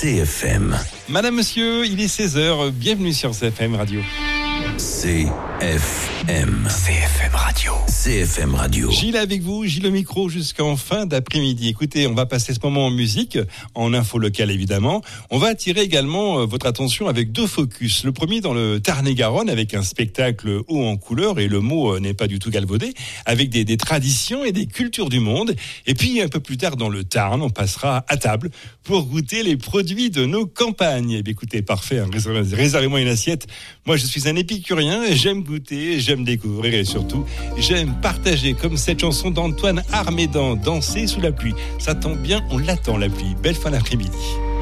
CFM. Madame, monsieur, il est 16h, bienvenue sur CFM Radio. CFM. CFM Radio. CFM Radio. Gilles avec vous, Gilles au micro jusqu'en fin d'après-midi. Écoutez, on va passer ce moment en musique, en info locale évidemment. On va attirer également votre attention avec deux focus. Le premier dans le Tarn-et-Garonne avec un spectacle haut en couleur, et le mot n'est pas du tout galvaudé, avec des traditions et des cultures du monde. Et puis un peu plus tard dans le Tarn, on passera à table pour goûter les produits de nos campagnes. Et bien écoutez, parfait, hein, réservez-moi une assiette. Moi je suis un épicurien, j'aime goûter, j'aime découvrir et surtout j'aime partager, comme cette chanson d'Antoine Armédan, Danser sous la pluie. Ça tombe bien, on l'attend la pluie. Belle fin d'après-midi.